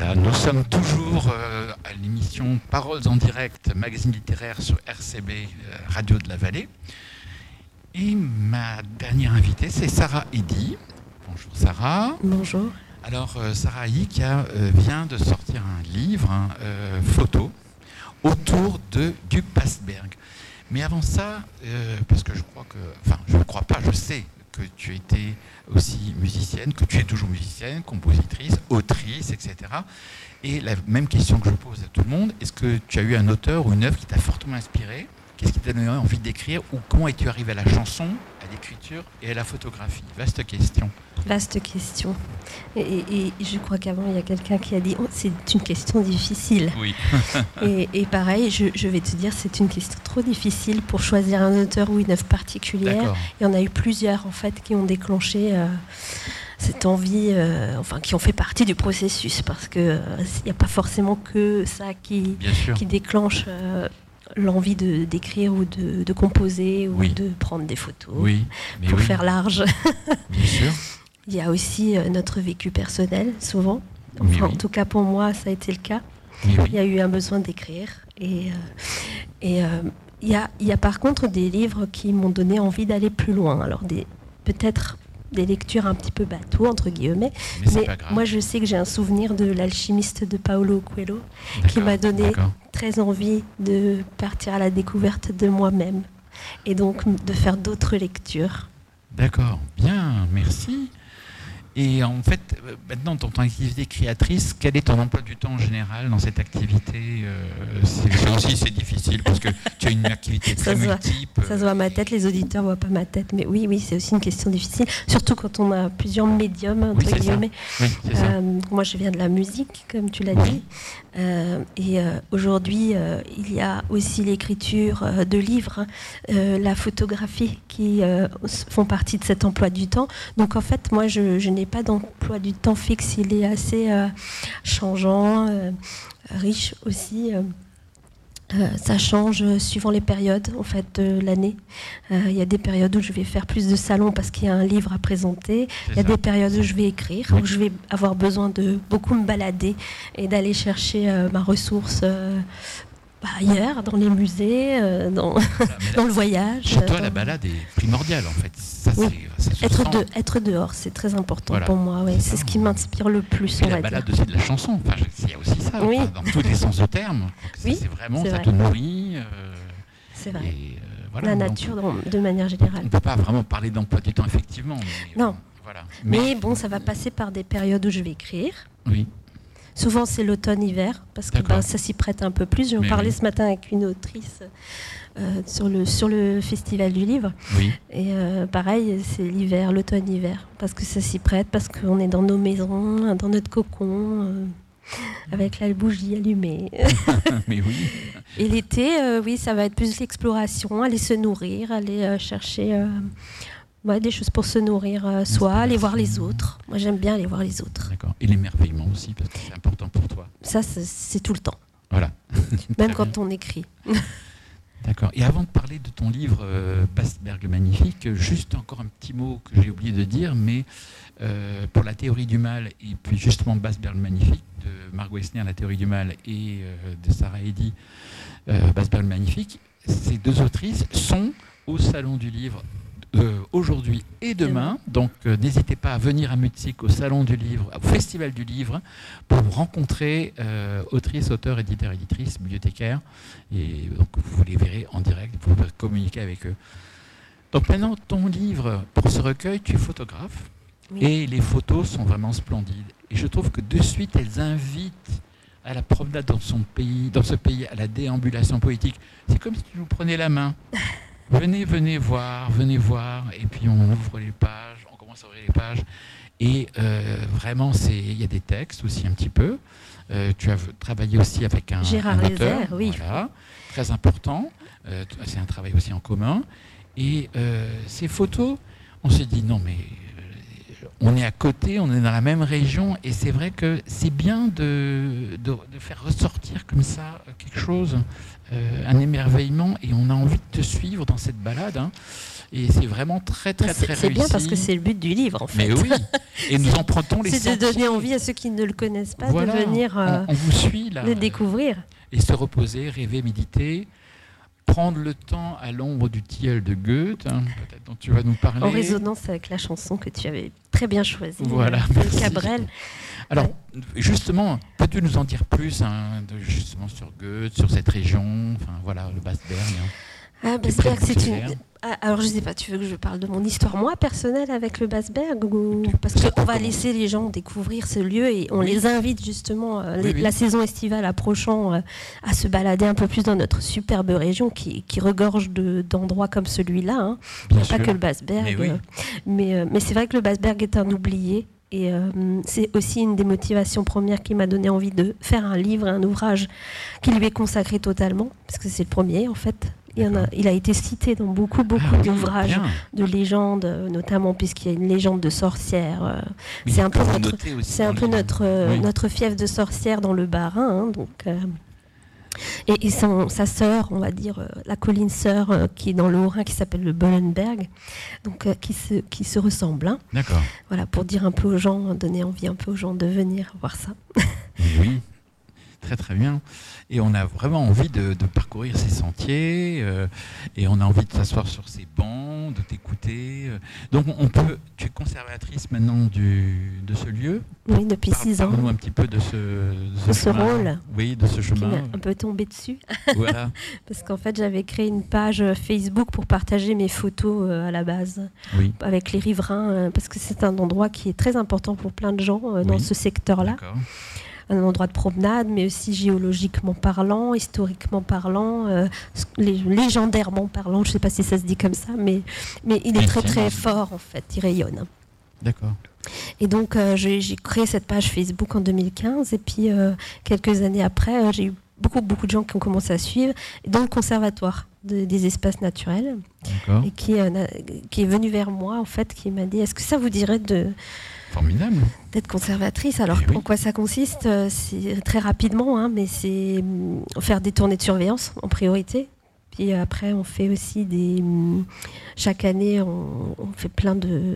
Voilà, nous sommes toujours à l'émission Paroles en direct, magazine littéraire sur RCB, Radio de la Vallée. Et ma dernière invitée, c'est Sarah Eddy. Bonjour Sarah. Bonjour. Alors Sarah Eddy qui vient de sortir un livre, photo, autour de Guy Paasberg. Mais avant ça, parce que je sais que tu étais aussi musicienne, que tu es toujours musicienne, compositrice, autrice, etc. Et la même question que je pose à tout le monde, est-ce que tu as eu un auteur ou une œuvre qui t'a fortement inspiré ? Qu'est-ce qui t'a donné envie d'écrire ? Ou comment es-tu arrivé à la chanson, à l'écriture et à la photographie ? Vaste question. Vaste question. Et je crois qu'avant, il y a quelqu'un qui a dit c'est une question difficile. Oui. et pareil, je vais te dire, c'est une question trop difficile pour choisir un auteur ou une œuvre particulière. D'accord. Il y en a eu plusieurs, en fait, qui ont déclenché cette envie, qui ont fait partie du processus. Parce qu'il n'y a pas forcément que ça qui déclenche l'envie d'écrire ou de composer ou de prendre des photos pour faire large. Bien sûr. Il y a aussi notre vécu personnel, souvent. En tout cas, pour moi, ça a été le cas. Il y a eu un besoin d'écrire. Et il y a par contre des livres qui m'ont donné envie d'aller plus loin. Alors, peut-être des lectures un petit peu bateau, entre guillemets. Mais moi, je sais que j'ai un souvenir de L'Alchimiste de Paulo Coelho qui m'a donné très envie de partir à la découverte de moi-même et donc de faire d'autres lectures. D'accord, bien, merci. Et en fait, maintenant, dans ton activité créatrice, quel est ton emploi du temps en général dans cette activité ? C'est difficile parce que tu as une activité très multiple. Ça se voit à ma tête, les auditeurs ne voient pas ma tête, mais oui, c'est aussi une question difficile, surtout quand on a plusieurs médiums, entre guillemets. Moi, je viens de la musique, comme tu l'as dit, et aujourd'hui, il y a aussi l'écriture de livres, la photographie qui font partie de cet emploi du temps. Donc, en fait, moi, je n'ai pas d'emploi du temps fixe, il est assez changeant, riche aussi. Ça change suivant les périodes en fait, de l'année. Il y a des périodes où je vais faire plus de salons parce qu'il y a un livre à présenter. Il y a des périodes où je vais écrire, où je vais avoir besoin de beaucoup me balader et d'aller chercher ma ressource ailleurs, dans les musées, dans le voyage. Pour toi, la balade est primordiale, en fait. Ça, être dehors, c'est très important pour moi. C'est ce qui m'inspire le plus. Et la balade aussi de la chanson. Il y a aussi ça, dans tous les sens du terme. C'est vraiment, ça te nourrit. C'est vrai. La nature, de manière générale. On ne peut pas vraiment parler d'emploi du temps, effectivement. Non. Mais bon, ça va passer par des périodes où je vais écrire. Oui. Souvent, c'est l'automne-hiver, parce que ça s'y prête un peu plus. J'en parlais ce matin avec une autrice sur le Festival du Livre. Oui. Et pareil, c'est l'hiver, l'automne-hiver, parce que ça s'y prête, parce qu'on est dans nos maisons, dans notre cocon, avec la bougie allumée. Mais oui. Et l'été, ça va être plus l'exploration, aller se nourrir, aller chercher... des choses pour se nourrir soi, aller voir les autres. Moi, j'aime bien aller voir les autres. D'accord. Et l'émerveillement aussi, parce que c'est important pour toi. Ça, c'est tout le temps. Voilà. Même quand on écrit. D'accord. Et avant de parler de ton livre Paasberg le Magnifique, juste encore un petit mot que j'ai oublié de dire, mais pour la théorie du mal, et puis justement Paasberg le Magnifique, de Margot Esner, la théorie du mal, et de Sarah Eddy, Paasberg le Magnifique, ces deux autrices sont au Salon du Livre aujourd'hui et demain. Donc n'hésitez pas à venir à Mutzig au Salon du Livre, au Festival du Livre, pour rencontrer autrices, auteurs, éditeurs, éditrices, bibliothécaires. Et donc vous les verrez en direct, vous pouvez communiquer avec eux. Donc maintenant, ton livre, pour ce recueil, tu es photographe. Et les photos sont vraiment splendides. Et je trouve que de suite, elles invitent à la promenade dans ce pays, à la déambulation poétique. C'est comme si tu nous prenais la main. Venez voir, et puis on ouvre les pages, on commence à ouvrir les pages, et vraiment, il y a des textes aussi un petit peu. Tu as travaillé aussi avec un auteur, voilà, très important. C'est un travail aussi en commun. Et ces photos, on s'est dit non, mais on est à côté, on est dans la même région, et c'est vrai que c'est bien de faire ressortir comme ça quelque chose, un émerveillement, et on a envie de te suivre dans cette balade. Hein. Et c'est vraiment très réussi. C'est bien parce que c'est le but du livre, en fait. Mais oui, et nous empruntons les sentiers. C'est de donner envie à ceux qui ne le connaissent pas voilà, de venir on vous suit, là, le découvrir. Et se reposer, rêver, méditer, prendre le temps à l'ombre du tilleul de Goethe, hein, peut-être dont tu vas nous parler. En résonance avec la chanson que tu avais très bien choisie, voilà, de Cabrel. Alors, justement, peux-tu nous en dire plus justement sur Goethe, sur cette région, enfin voilà, le Basberg. Ah, Basberg, c'est une... alors, je ne sais pas, tu veux que je parle de mon histoire, moi, personnelle, avec le Basberg ou... Parce qu'on va laisser les gens découvrir ce lieu et on les invite justement, la saison estivale approchant, à se balader un peu plus dans notre superbe région qui regorge d'endroits comme celui-là. Hein. Il n'y a pas que le Basberg. Mais c'est vrai que le Basberg est un oublié. Et c'est aussi une des motivations premières qui m'a donné envie de faire un livre, un ouvrage qui lui est consacré totalement, parce que c'est le premier en fait. Il a été cité dans beaucoup d'ouvrages de légendes, notamment puisqu'il y a une légende de sorcière. C'est un peu notre fief de sorcière dans le Bas-Rhin. Hein, donc, et sa sœur, on va dire, la colline sœur qui est dans le Haut-Rhin, qui s'appelle le Bollenberg, donc qui se ressemble. Hein. D'accord. Voilà, pour dire un peu aux gens, donner envie un peu aux gens de venir voir ça. Oui, très très bien. Et on a vraiment envie de parcourir ces sentiers, et on a envie de s'asseoir sur ces bancs, de t'écouter. Donc tu es conservatrice maintenant de ce lieu. Oui, depuis 6 ans. Parle-nous un petit peu de ce rôle. Oui, de ce chemin. Qui m'est un peu tombé dessus. Voilà. Parce qu'en fait, j'avais créé une page Facebook pour partager mes photos à la base, avec les riverains, parce que c'est un endroit qui est très important pour plein de gens dans ce secteur-là. D'accord. Un endroit de promenade, mais aussi géologiquement parlant, historiquement parlant, légendairement parlant, je ne sais pas si ça se dit comme ça, mais il est très très fort en fait, il rayonne. D'accord. Et donc j'ai créé cette page Facebook en 2015, et puis quelques années après, j'ai eu beaucoup de gens qui ont commencé à suivre, dans le conservatoire des espaces naturels, et qui est venu vers moi en fait, qui m'a dit, est-ce que ça vous dirait Formidable. D'être conservatrice. Alors, en quoi ça consiste? C'est très rapidement, hein, mais c'est faire des tournées de surveillance en priorité. Puis après, on fait aussi chaque année, on fait plein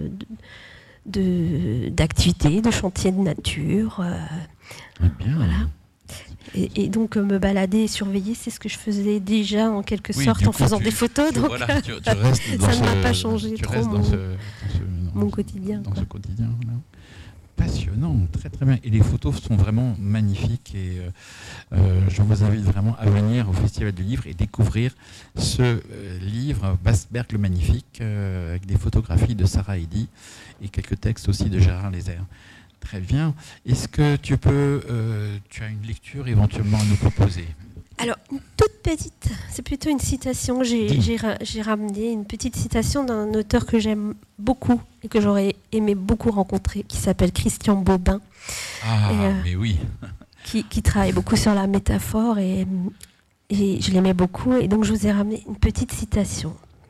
d'activités, de chantiers de nature. Bien. Voilà. Et donc, me balader et surveiller, c'est ce que je faisais déjà, en quelque sorte, en faisant des photos. Donc, voilà, tu restes dans ça ne m'a pas changé trop mon quotidien. Dans ce quotidien, voilà. Passionnant, très très bien. Et les photos sont vraiment magnifiques. Et je vous invite vraiment à venir au Festival du Livre et découvrir ce livre, Basberg le Magnifique, avec des photographies de Sarah Eddy et quelques textes aussi de Gérard Lézère. Très bien. Est-ce que tu as une lecture éventuellement à nous proposer? Alors, une toute petite, c'est plutôt une citation. J'ai ramené une petite citation d'un auteur que j'aime beaucoup et que j'aurais aimé beaucoup rencontrer, qui s'appelle Christian Bobin. Mais oui. qui travaille beaucoup sur la métaphore et je l'aimais beaucoup. Et donc, je vous ai ramené une petite citation.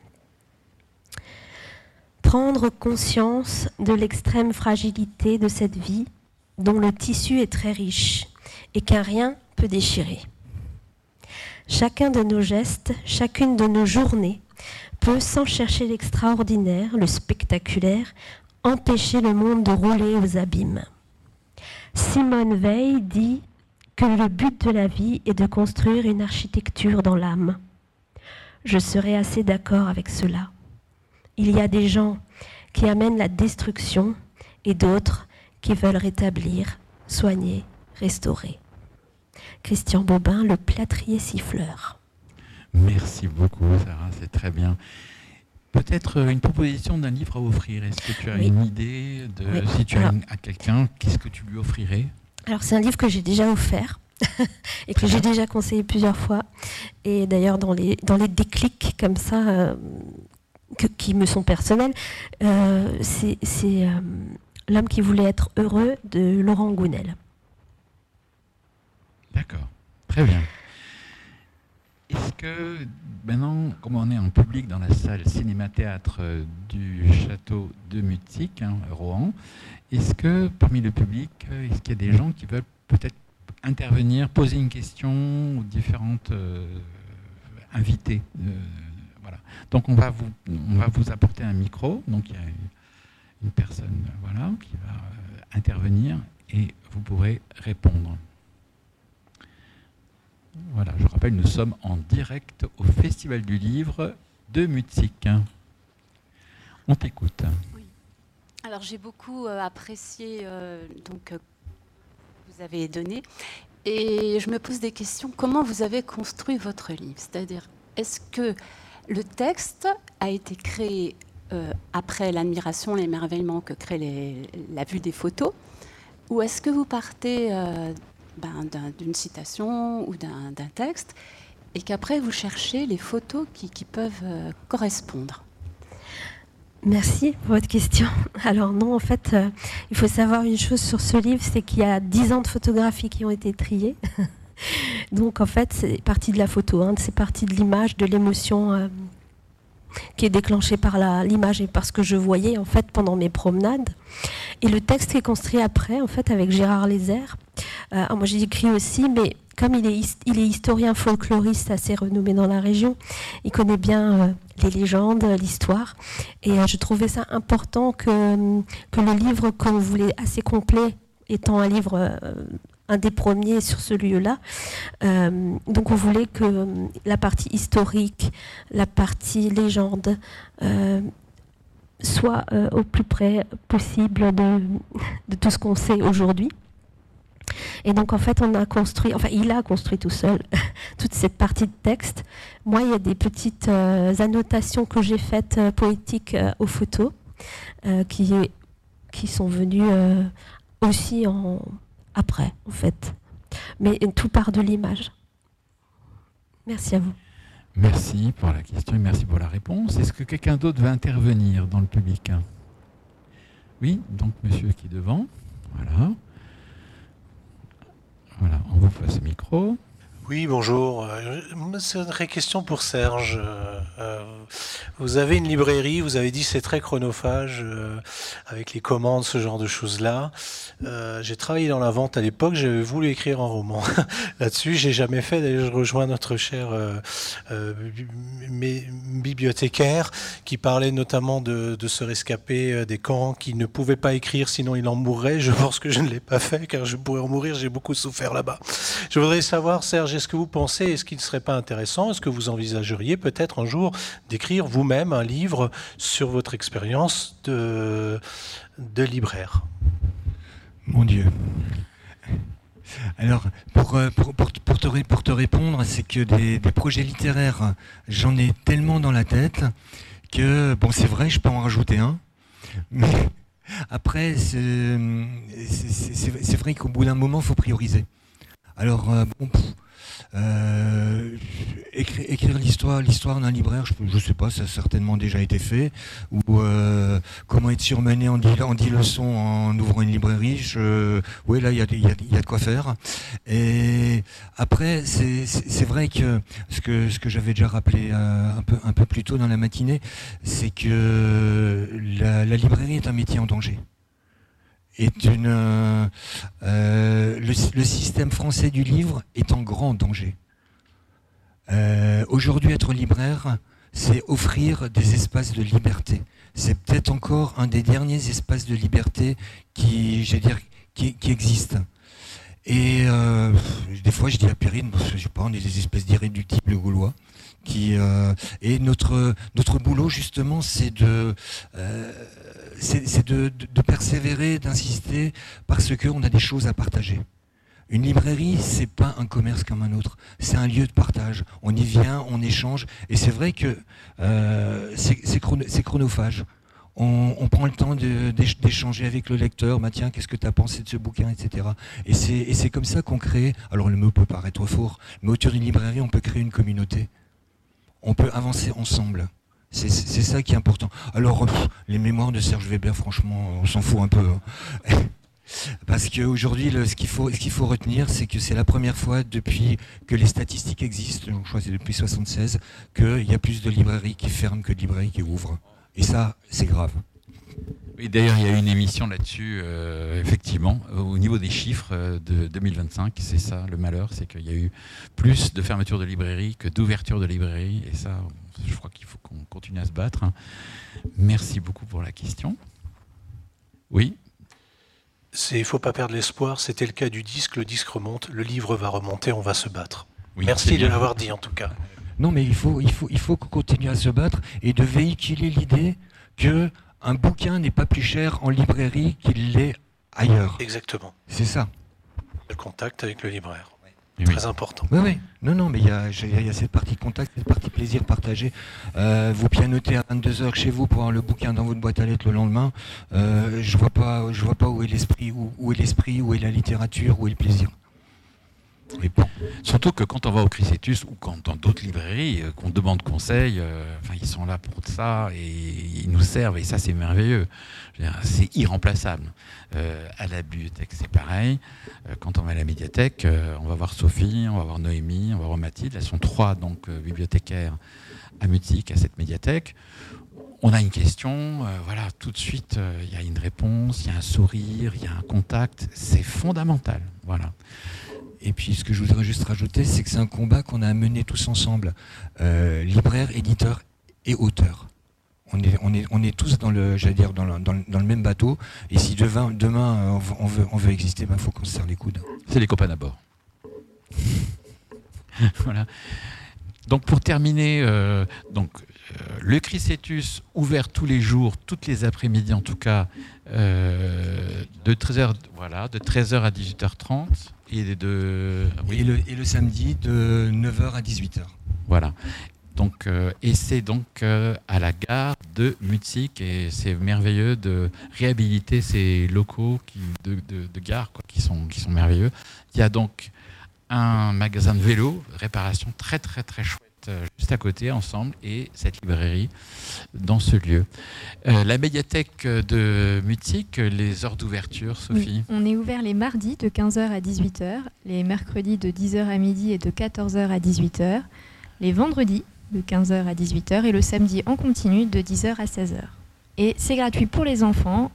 Prendre conscience de l'extrême fragilité de cette vie dont le tissu est très riche et qu'un rien peut déchirer. Chacun de nos gestes, chacune de nos journées peut, sans chercher l'extraordinaire, le spectaculaire, empêcher le monde de rouler aux abîmes. Simone Weil dit que le but de la vie est de construire une architecture dans l'âme. Je serais assez d'accord avec cela. Il y a des gens qui amènent la destruction et d'autres qui veulent rétablir, soigner, restaurer. Christian Bobin, le plâtrier siffleur. Merci beaucoup, Sarah, c'est très bien. Peut-être une proposition d'un livre à offrir. Est-ce que tu as une idée de si tu as à quelqu'un, qu'est-ce que tu lui offrirais? Alors, c'est un livre que j'ai déjà offert et que j'ai déjà conseillé plusieurs fois. Et d'ailleurs, dans les déclics comme ça, qui me sont personnels, c'est L'homme qui voulait être heureux de Laurent Gounel. D'accord, très bien. est-ce que maintenant, comme on est en public dans la salle cinéma-théâtre du château de Mutzig, Rohan, est-ce que parmi le public, est-ce qu'il y a des gens qui veulent peut-être intervenir, poser une question aux différentes invités voilà. Donc on va vous apporter un micro, donc il y a une personne qui va intervenir et vous pourrez répondre. Voilà, je rappelle, nous sommes en direct au Festival du Livre de Mutzig. On t'écoute. Oui. Alors j'ai beaucoup apprécié que vous avez donné et je me pose des questions. Comment vous avez construit votre livre? C'est-à-dire, est-ce que le texte a été créé après l'admiration, l'émerveillement que crée la vue des photos, ou est-ce que vous partez d'une citation ou d'un texte, et qu'après vous cherchez les photos qui peuvent correspondre? Merci pour votre question. Alors non, en fait, il faut savoir une chose sur ce livre, c'est qu'il y a 10 ans de photographies qui ont été triées. Donc en fait, c'est parti de la photo, c'est parti de l'image, de l'émotion qui est déclenchée par l'image et par ce que je voyais en fait pendant mes promenades. Et le texte est construit après, en fait, avec Gérard Lézère. Moi, j'ai écrit aussi, mais comme il est historien folkloriste assez renommé dans la région, il connaît bien les légendes, l'histoire. Et je trouvais ça important que le livre, qu'on voulait assez complet, étant un livre un des premiers sur ce lieu-là. Donc on voulait que la partie historique, la partie légende, soit au plus près possible de tout ce qu'on sait aujourd'hui. Et donc en fait il a construit tout seul toute cette partie de texte. Moi, il y a des petites annotations que j'ai faites poétiques aux photos qui sont venues aussi après, en fait. Mais tout part de l'image. Merci à vous. Merci pour la question et merci pour la réponse. Est-ce que quelqu'un d'autre veut intervenir dans le public? Oui, donc monsieur qui est devant. Voilà. Voilà, on vous passe le micro. Oui, bonjour. C'est une vraie question pour Serge. Vous avez une librairie, vous avez dit c'est très chronophage avec les commandes, ce genre de choses-là. J'ai travaillé dans la vente à l'époque, j'avais voulu écrire un roman là-dessus. J'ai jamais fait, d'ailleurs je rejoins notre cher bibliothécaire qui parlait notamment de ce rescapé des camps qui ne pouvait pas écrire sinon il en mourrait. Je pense que je ne l'ai pas fait car je pourrais en mourir, j'ai beaucoup souffert là-bas. Je voudrais savoir, Serge, est-ce que vous pensez, est-ce qu'il ne serait pas intéressant, est-ce que vous envisageriez peut-être un jour d'écrire vous-même un livre sur votre expérience de libraire? Mon Dieu. Alors, pour te répondre, c'est que des projets littéraires, j'en ai tellement dans la tête que, bon, c'est vrai, je peux en rajouter un, mais après, c'est vrai qu'au bout d'un moment, il faut prioriser. Alors, écrire l'histoire d'un libraire, je sais pas, ça a certainement déjà été fait. Ou comment être surmené en 10 leçons en ouvrant une librairie. Oui, là, il y a de quoi faire. Et après, c'est vrai que ce que j'avais déjà rappelé un peu plus tôt dans la matinée, c'est que la librairie est un métier en danger. Le système français du livre est en grand danger. Aujourd'hui, être libraire, c'est offrir des espaces de liberté. C'est peut-être encore un des derniers espaces de liberté qui existent. Et des fois, je dis à Périne, je sais pas, on est des espèces d'irréductibles gaulois. Et notre boulot, justement, c'est de persévérer, d'insister, parce qu'on a des choses à partager. Une librairie, c'est pas un commerce comme un autre, c'est un lieu de partage. On y vient, on échange, et c'est vrai que c'est chronophage. On prend le temps d'échanger avec le lecteur, bah tiens, qu'est-ce que tu as pensé de ce bouquin, etc. Et c'est comme ça qu'on crée, alors le mot peut paraître fort, mais autour d'une librairie, on peut créer une communauté. On peut avancer ensemble. C'est ça qui est important. Alors, les mémoires de Serge Weber, franchement, on s'en fout un peu. Parce qu'aujourd'hui, ce qu'il faut retenir, c'est que c'est la première fois depuis que les statistiques existent, je crois que c'est depuis 1976, qu'il y a plus de librairies qui ferment que de librairies qui ouvrent. Et ça, c'est grave. Oui, d'ailleurs, il y a une émission là-dessus, effectivement, au niveau des chiffres de 2025. C'est ça, le malheur, c'est qu'il y a eu plus de fermetures de librairies que d'ouvertures de librairies. Et ça, je crois qu'il faut qu'on continue à se battre. Merci beaucoup pour la question. Oui. Il ne faut pas perdre l'espoir. C'était le cas du disque. Le disque remonte, le livre va remonter, on va se battre. Oui, merci de l'avoir dit, en tout cas. Non, mais il faut continuer à se battre et de véhiculer l'idée que un bouquin n'est pas plus cher en librairie qu'il l'est ailleurs. Exactement. C'est ça. Le contact avec le libraire. Oui. Très important. Oui. Non, mais il y a cette partie contact, cette partie plaisir partagé. Vous pianotez à 22h chez vous pour avoir le bouquin dans votre boîte à lettres le lendemain. Je vois pas où est l'esprit, où est l'esprit, où est la littérature, où est le plaisir. Et bon, surtout que quand on va au Chrysétus ou quand dans d'autres librairies, qu'on demande conseil, ils sont là pour ça et ils nous servent et ça c'est merveilleux. C'est irremplaçable. À la bibliothèque c'est pareil. Quand on va à la médiathèque, on va voir Sophie, on va voir Noémie, on va voir Mathilde. Elles sont 3 donc bibliothécaires à Mutique, à cette médiathèque. On a une question, tout de suite il y a une réponse, il y a un sourire, il y a un contact. C'est fondamental. Voilà. Et puis ce que je voudrais juste rajouter, c'est que c'est un combat qu'on a mené tous ensemble, libraires, éditeurs et auteurs. On est tous dans le même bateau. Et si demain on veut exister, faut qu'on se serre les coudes. C'est les copains d'abord. Voilà. Donc pour terminer, le Chrysétus ouvert tous les jours, toutes les après-midi en tout cas, de 13h à 18h30 et le samedi de 9h à 18h. Voilà. Donc et c'est donc à la gare de Mutique et c'est merveilleux de réhabiliter ces locaux de gare qui sont merveilleux. Il y a donc un magasin de vélo, réparation très très très chouette juste à côté ensemble et cette librairie dans ce lieu. La médiathèque de Mutique, les heures d'ouverture, Sophie? Oui, on est ouvert les mardis de 15h à 18h, les mercredis de 10h à midi et de 14h à 18h, les vendredis de 15h à 18h et le samedi en continu de 10h à 16h. Et c'est gratuit pour les enfants.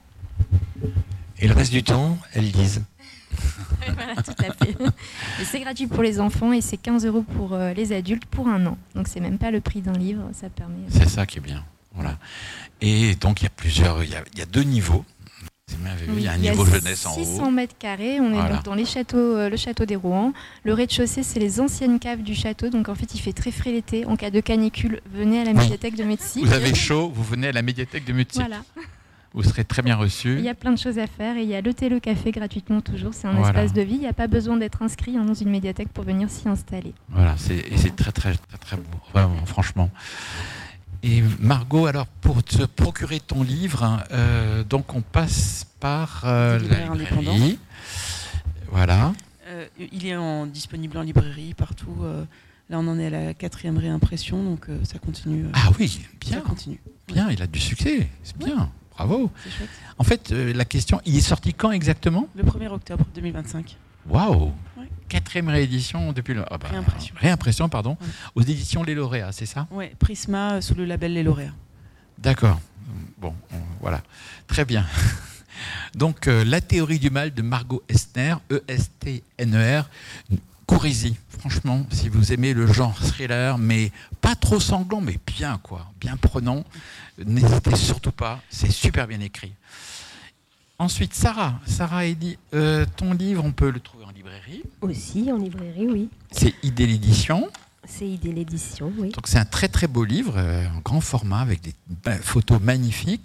Et le reste du temps, elles lisent. Voilà, tout à fait. Et c'est gratuit pour les enfants et c'est 15 € pour les adultes pour 1 an. Donc c'est même pas le prix d'un livre, ça permet. C'est ça qui est bien. Voilà. Et donc il y a 2 niveaux. C'est merveilleux. Il y a un niveau jeunesse en haut. 600 mètres carrés. On est donc dans les châteaux, le château des Rouen. Le rez-de-chaussée, c'est les anciennes caves du château. Donc en fait, il fait très frais l'été. En cas de canicule, venez à la médiathèque de Mutique. Vous avez chaud, vous venez à la médiathèque de Mutique. Voilà. Vous serez très bien reçus. Il y a plein de choses à faire et il y a le thé, le café gratuitement toujours. C'est un espace de vie. Il n'y a pas besoin d'être inscrit dans une médiathèque pour venir s'y installer. Voilà, c'est très, très, très, très beau, vraiment, franchement. Et Margot, alors pour te procurer ton livre, donc on passe par la librairie. Voilà. Il est disponible en librairie partout. Là, on en est à la 4e réimpression, donc ça continue. Ah oui, bien. Ça continue. Bien, il a du succès, c'est bien. Bravo. C'est chouette. En fait, la question, il est sorti quand exactement? Le 1er octobre 2025. Waouh. 4e réédition depuis le... Réimpression, pardon. Ouais. Aux éditions Les Lauréats, c'est ça? Oui, Prisma sous le label Les Lauréats. D'accord. Bon, voilà. Très bien. Donc, La théorie du mal de Margot Estner, E-S-T-N-E-R. Courez-y, franchement, si vous aimez le genre thriller, mais pas trop sanglant, mais bien prenant, n'hésitez surtout pas, c'est super bien écrit. Ensuite, Sarah Eddy, ton livre, on peut le trouver en librairie? Aussi, en librairie, oui. C'est Idée l'édition. C'est Idée l'édition, oui. Donc c'est un très très beau livre, en grand format, avec des photos magnifiques.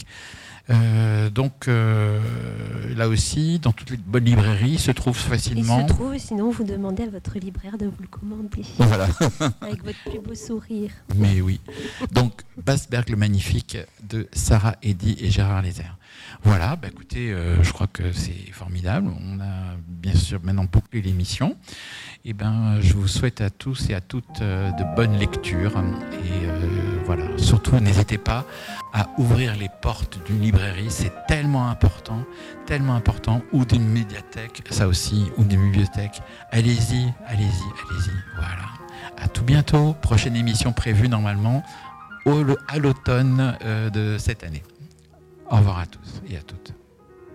Là aussi, dans toutes les bonnes librairies, il se trouve facilement. Il se trouve, sinon vous demandez à votre libraire de vous le commander. Voilà. Avec votre plus beau sourire. Mais oui. Donc, Basberg le Magnifique de Sarah Eddy et Gérard Lézère. Voilà, écoutez, je crois que c'est formidable. On a bien sûr maintenant bouclé l'émission. Et je vous souhaite à tous et à toutes de bonnes lectures. Et Voilà. Surtout, n'hésitez pas à ouvrir les portes d'une librairie, c'est tellement important, ou d'une médiathèque, ça aussi, ou d'une bibliothèque. Allez-y. Voilà. À tout bientôt. Prochaine émission prévue normalement à l'automne de cette année. Au revoir à tous et à toutes.